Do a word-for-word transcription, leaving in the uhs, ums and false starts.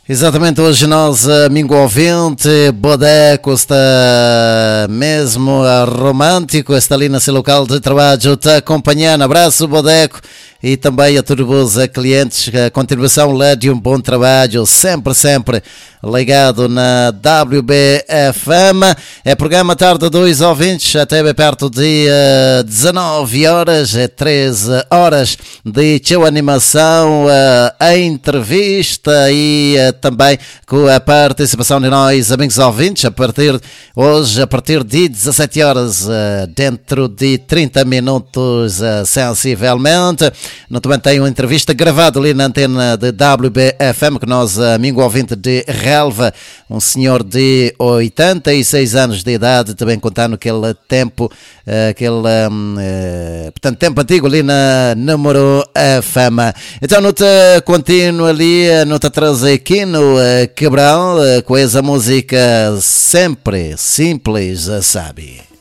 Exatamente, hoje nós, amigo ouvinte, Bodeco está mesmo romântico, está ali no seu local de trabalho, te acompanhando. Abraço, Bodeco, e também a todos os clientes, a continuação lá de um bom trabalho, sempre, sempre ligado na W B F M. É programa Tarde dois ouvintes, até bem perto de uh, dezanove horas, é treze horas de teu animação, uh, a entrevista e uh, também com a participação de nós, amigos ouvintes, a partir hoje, a partir de dezassete horas, uh, dentro de trinta minutos, uh, sensivelmente. No também tem uma entrevista gravada ali na antena de W B F M, que nós, amigo ouvinte de Relva, um senhor de oitenta e seis anos de idade, também contando aquele tempo, uh, aquele, um, uh, portanto, tempo antigo ali na número F M. Então, nota contínua ali, nota traz aqui no uh, Quebral, uh, com essa música sempre simples, sabe?